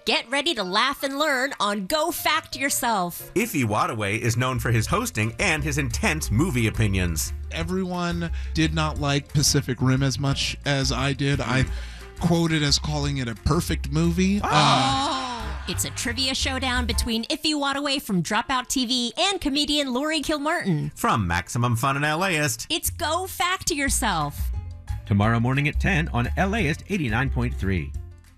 Get ready to laugh and learn on Go Fact Yourself. Ify Wadaway is known for his hosting and his intense movie opinions. Everyone did not like Pacific Rim as much as I did. I quoted as calling it a perfect movie. It's a trivia showdown between Ify Wadaway from Dropout TV and comedian Laurie Kilmartin. From Maximum Fun and LAist, it's Go Fact Yourself. Tomorrow morning at 10 on LAist 89.3.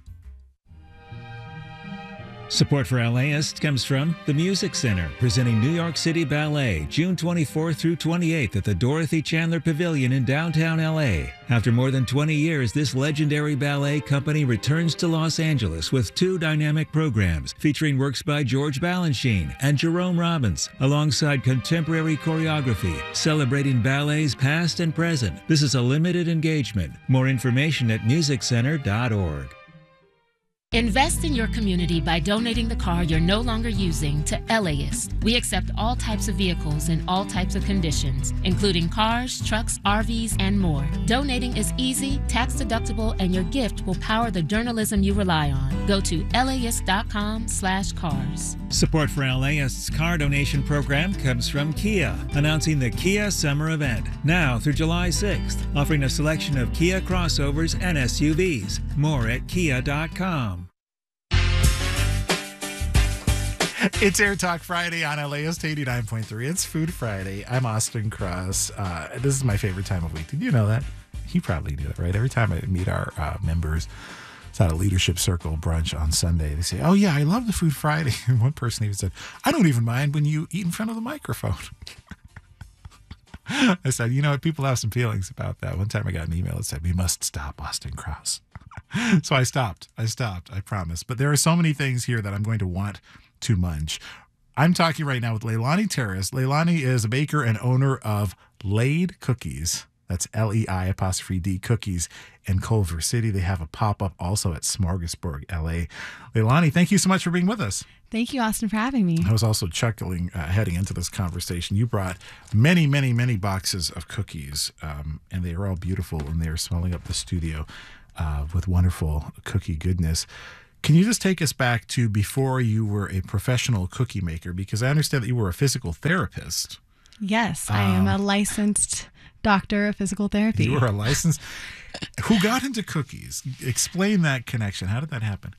Support for LAist comes from the Music Center, presenting New York City Ballet, June 24th through 28th at the Dorothy Chandler Pavilion in downtown LA. After more than 20 years, this legendary ballet company returns to Los Angeles with 2 dynamic programs featuring works by George Balanchine and Jerome Robbins, alongside contemporary choreography, celebrating ballets past and present. This is a limited engagement. More information at musiccenter.org. Invest in your community by donating the car you're no longer using to LAist. We accept all types of vehicles in all types of conditions, including cars, trucks, RVs, and more. Donating is easy, tax-deductible, and your gift will power the journalism you rely on. Go to laist.com/cars. Support for LAist's car donation program comes from Kia, announcing the Kia Summer Event, now through July 6th, offering a selection of Kia crossovers and SUVs. More at kia.com. It's Air Talk Friday on LAist 89.3. It's Food Friday. I'm Austin Cross. This is my favorite time of week. Did you know that? You probably knew that, right? Every time I meet our members, it's at a leadership circle brunch on Sunday. They say, "Oh yeah, I love the Food Friday." And one person even said, "I don't even mind when you eat in front of the microphone." I said, you know what? People have some feelings about that. One time I got an email that said, "We must stop Austin Cross." So I stopped. I promise. But there are so many things here that I'm going to want to munch. I'm talking right now with Leilani Terrace. Leilani is a baker and owner of Laid Cookies. That's LEI''D Cookies in Culver City. They have a pop-up also at Smorgasburg, LA. Leilani, thank you so much for being with us. Thank you, Austin, for having me. I was also chuckling heading into this conversation. You brought many, many, many boxes of cookies, and they are all beautiful, and they are smelling up the studio with wonderful cookie goodness. Can you just take us back to before you were a professional cookie maker? Because I understand that you were a physical therapist. Yes, I am a licensed doctor of physical therapy. You were a licensed... Who got into cookies? Explain that connection. How did that happen?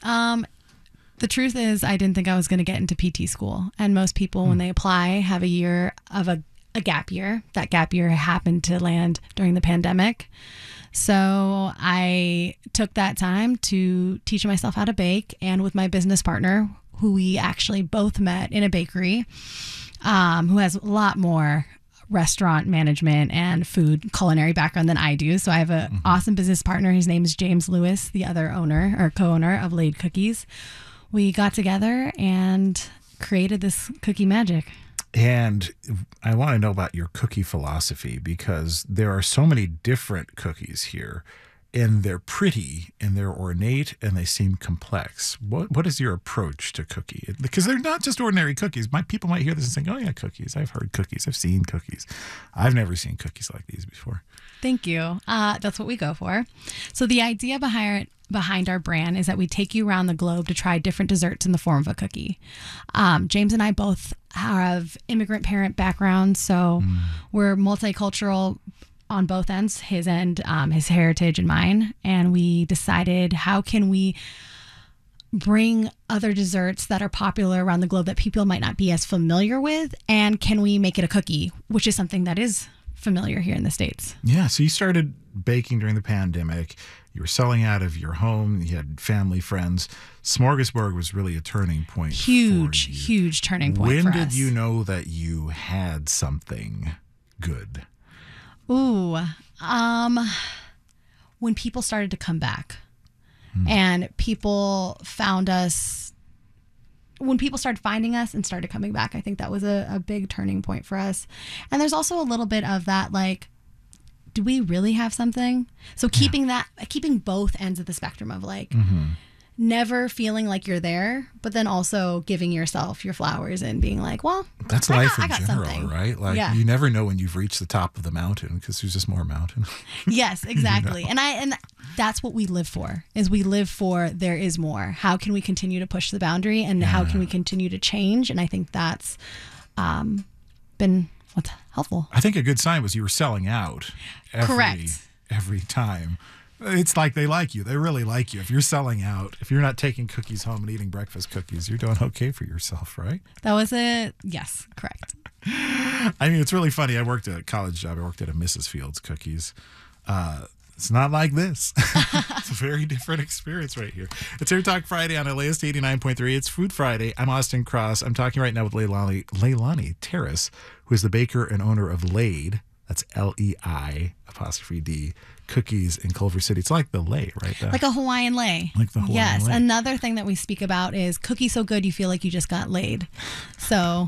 The truth is, I didn't think I was going to get into PT school. And most people, when they apply, have a year of a gap year. That gap year happened to land during the pandemic. So I took that time to teach myself how to bake, and with my business partner, who we actually both met in a bakery, who has a lot more restaurant management and food culinary background than I do. So I have an awesome business partner. His name is James Lewis, the other owner or co-owner of Laid Cookies. We got together and created this cookie magic. And I want to know about your cookie philosophy, because there are so many different cookies here, and they're pretty and they're ornate and they seem complex. What is your approach to cookie? Because they're not just ordinary cookies. People might hear this and think, "Oh yeah, cookies. I've heard cookies. I've seen cookies." I've never seen cookies like these before. Thank you. That's what we go for. So the idea behind our brand is that we take you around the globe to try different desserts in the form of a cookie. James and I both have immigrant parent backgrounds, so we're multicultural on both ends, his end, his heritage and mine. And we decided, how can we bring other desserts that are popular around the globe that people might not be as familiar with, and can we make it a cookie, which is something that is familiar here in the States. Yeah, so you started baking during the pandemic. You were selling out of your home. You had family, friends. Smorgasburg was really a turning point. Huge turning point for us. When did you know that you had something good? When people started to come back and people found us, when people started finding us and started coming back, I think that was a big turning point for us. And there's also a little bit of that, like, do we really have something? So keeping both ends of the spectrum of like, never feeling like you're there, but then also giving yourself your flowers and being like, well, that's life in general, something. Right? Like you never know when you've reached the top of the mountain, because there's just more mountain. Yes, exactly. And that's what we live for, is we live for there is more. How can we continue to push the boundary, and how can we continue to change? And I think that's been what's helpful. I think a good sign was you were selling out every time. It's like they like you. They really like you. If you're selling out, if you're not taking cookies home and eating breakfast cookies, you're doing okay for yourself, right? That was it. Yes, correct. I mean, it's really funny. I worked at a college job. I worked at a Mrs. Fields Cookies. It's not like this. It's a very different experience right here. It's Air Talk Friday on LAist 89.3. It's Food Friday. I'm Austin Cross. I'm talking right now with Leilani Terrace, who is the baker and owner of Laid. That's LEI''D cookies in Culver City. It's like the lei, right? Like a Hawaiian lei. Like the Hawaiian yes. lei. Another thing that we speak about is cookies so good you feel like you just got laid. So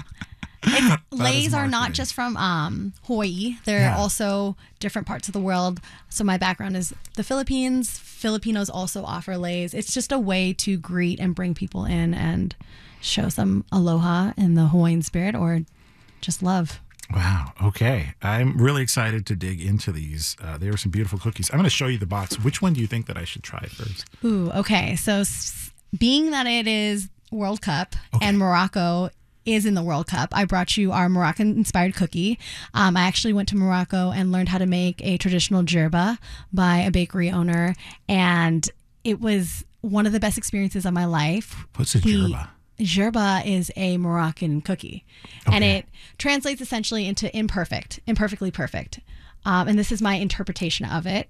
leis are not just from Hawaii. They're also different parts of the world. So my background is the Philippines. Filipinos also offer leis. It's just a way to greet and bring people in and show some aloha in the Hawaiian spirit, or just love. Wow. Okay. I'm really excited to dig into these. There are some beautiful cookies. I'm going to show you the box. Which one do you think that I should try first? Ooh, okay. So being that it is World Cup and Morocco is in the World Cup, I brought you our Moroccan-inspired cookie. I actually went to Morocco and learned how to make a traditional djerba by a bakery owner, and it was one of the best experiences of my life. What's a djerba? Djerba is a Moroccan cookie, and it translates essentially into imperfectly perfect. And this is my interpretation of it.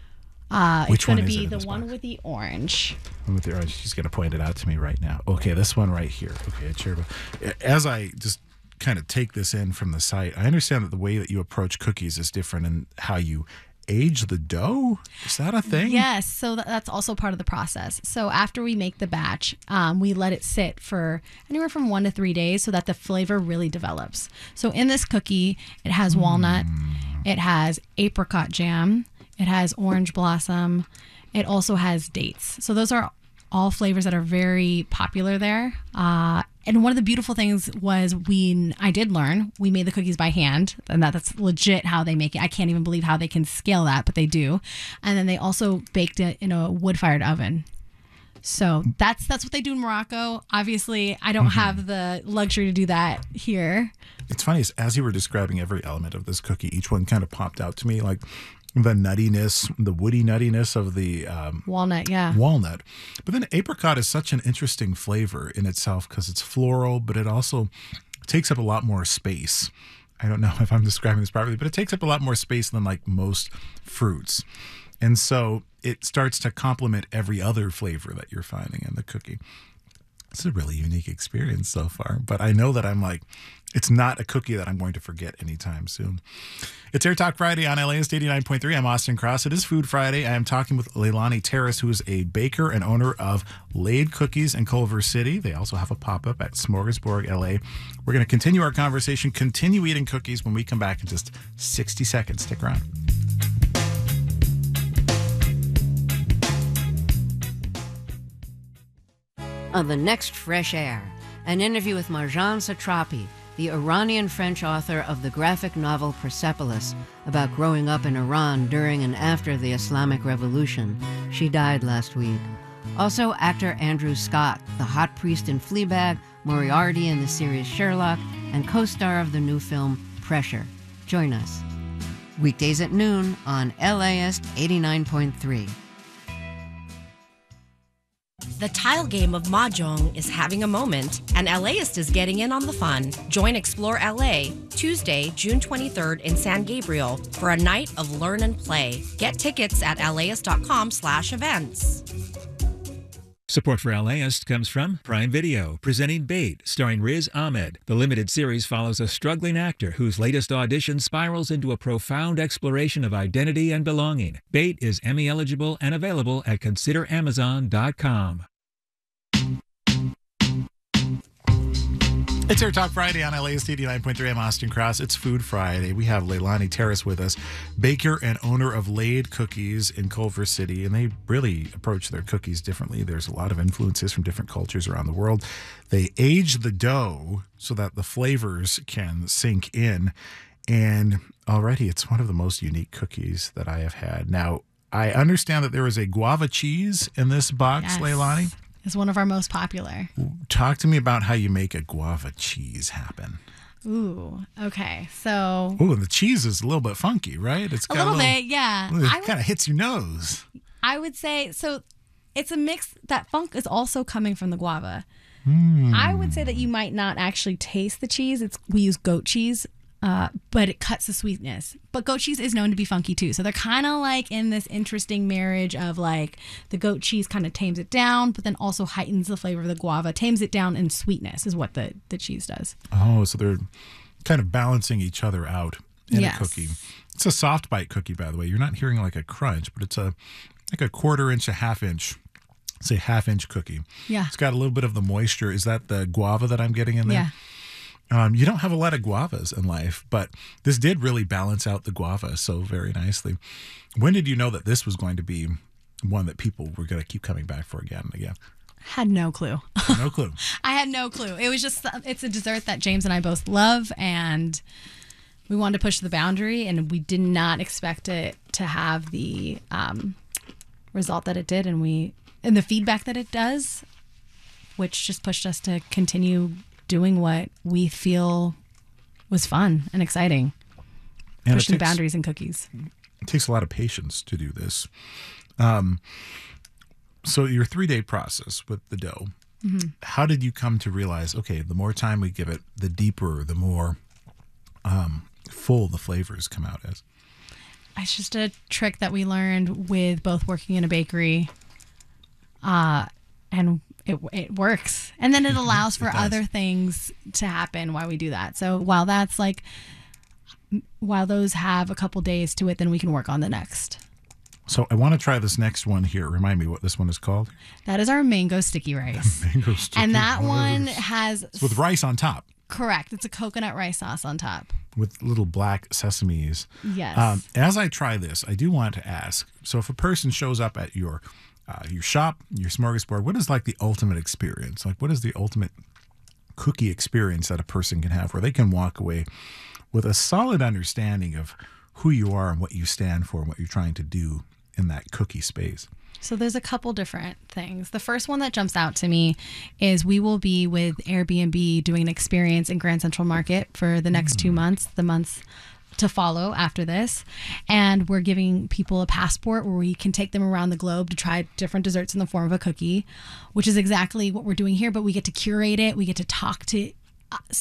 It's going to be the one with the orange. With the orange. She's going to point it out to me right now. Okay, this one right here. Okay, a djerba. As I just kind of take this in from the site, I understand that the way that you approach cookies is different in how you age the dough. Is that a thing? Yes, so that's also part of the process. So after we make the batch, we let it sit for anywhere from 1 to 3 days so that the flavor really develops. So in this cookie, it has walnut, it has apricot jam, it has orange blossom, it also has dates. So those are all flavors that are very popular there. And one of the beautiful things was I did learn, we made the cookies by hand, and that's legit how they make it. I can't even believe how they can scale that, but they do. And then they also baked it in a wood-fired oven. So that's what they do in Morocco. Obviously, I don't have the luxury to do that here. It's funny, as you were describing every element of this cookie, each one kind of popped out to me, like the nuttiness, the woody nuttiness of the walnut, walnut. But then apricot is such an interesting flavor in itself because it's floral, but it also takes up a lot more space. I don't know if I'm describing this properly, but it takes up a lot more space than like most fruits. And so it starts to complement every other flavor that you're finding in the cookie. It's a really unique experience so far, but I know that it's not a cookie that I'm going to forget anytime soon. It's Air Talk Friday on LAist 89.3. I'm Austin Cross. It is Food Friday. I am talking with Leilani Terrace, who is a baker and owner of Laid Cookies in Culver City. They also have a pop-up at Smorgasburg, LA. We're going to continue our conversation, continue eating cookies when we come back in just 60 seconds. Stick around. On the next Fresh Air, an interview with Marjane Satrapi, the Iranian-French author of the graphic novel Persepolis, about growing up in Iran during and after the Islamic Revolution. She died last week. Also, actor Andrew Scott, the hot priest in Fleabag, Moriarty in the series Sherlock, and co-star of the new film Pressure. Join us. Weekdays at noon on LAist 89.3. The tile game of Mahjong is having a moment, and LAist is getting in on the fun. Join Explore LA Tuesday, June 23rd in San Gabriel for a night of learn and play. Get tickets at laist.com/events. Support for LAist comes from Prime Video, presenting Bait, starring Riz Ahmed. The limited series follows a struggling actor whose latest audition spirals into a profound exploration of identity and belonging. Bait is Emmy eligible and available at consideramazon.com. It's Air Talk Friday on LAist 89.3. I'm Austin Cross. It's Food Friday. We have Leilani Terrace with us, baker and owner of Laid Cookies in Culver City, and they really approach their cookies differently. There's a lot of influences from different cultures around the world. They age the dough so that the flavors can sink in, and already it's one of the most unique cookies that I have had. Now, I understand that there is a guava cheese in this box, Yes. Leilani. It's one of our most popular. Talk to me about how you make a guava cheese happen. Ooh, okay. So Oh, and the cheese is a little bit funky, right? It's a got little bit, yeah. It kind of hits your nose. I would say so. It's a mix. That funk is also coming from the guava. I would say that you might not actually taste the cheese. We use goat cheese, but it cuts the sweetness. But goat cheese is known to be funky too. So they're kind of like in this interesting marriage of like the goat cheese kind of tames it down, but then also heightens the flavor of the guava, tames it down in sweetness is what the cheese does. Oh, so they're kind of balancing each other out in Yes. a cookie. It's a soft bite cookie, by the way. You're not hearing like a crunch, but it's like a 1/4 inch, a 1/2 inch. Say 1/2 inch cookie. Yeah. It's got a little bit of the moisture. Is that the guava that I'm getting in there? Yeah. You don't have a lot of guavas in life, but this did really balance out the guava so very nicely. When did you know that this was going to be one that people were going to keep coming back for again and again? Had no clue. No clue. I had no clue. It was just, it's a dessert that James and I both love, and we wanted to push the boundary, and we did not expect it to have the result that it did, and the feedback that it does, which just pushed us to continue doing what we feel was fun and exciting. And Pushing boundaries in cookies. It takes a lot of patience to do this. So your 3-day process with the dough, how did you come to realize, okay, the more time we give it, the deeper, the more full the flavors come out as? It's just a trick that we learned with both working in a bakery, and it works. And then it allows for other things to happen while we do that. So while those have a couple days to it, then we can work on the next. So I want to try this next one here. Remind me what this one is called. That is our mango sticky rice. Mango sticky And that one rice. has... It's with rice on top. Correct. It's a coconut rice sauce on top. With little black sesames. Yes. As I try this, I do want to ask, so if a person shows up at your shop, your smorgasbord, what is like the ultimate experience? Like what is the ultimate cookie experience that a person can have where they can walk away with a solid understanding of who you are and what you stand for and what you're trying to do in that cookie space? So there's a couple different things. The first one that jumps out to me is we will be with Airbnb doing an experience in Grand Central Market for the next 2 months, the months to follow after this. And we're giving people a passport where we can take them around the globe to try different desserts in the form of a cookie, which is exactly what we're doing here, but we get to curate it. We get to talk to